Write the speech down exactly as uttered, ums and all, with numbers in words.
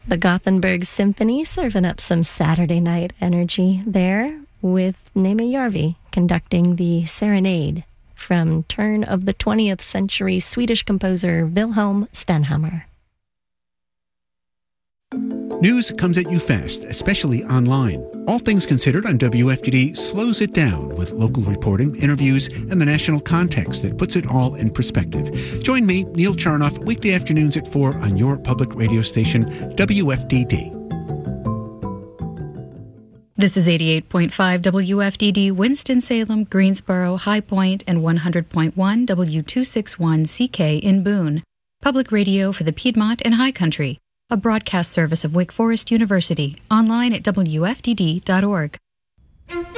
The Gothenburg Symphony serving up some Saturday night energy there with Nema Järvi conducting the Serenade from turn of the twentieth century Swedish composer Wilhelm Stenhammar. News comes at you fast, especially online. All Things Considered on W F D D slows it down with local reporting, interviews, and the national context that puts it all in perspective. Join me, Neil Charnoff, weekday afternoons at four on your public radio station, W F D D. This is eighty-eight point five W F D D, Winston-Salem, Greensboro, High Point, and one hundred point one W two sixty-one C K in Boone. Public radio for the Piedmont and High Country. A broadcast service of Wake Forest University. Online at W F D D dot org.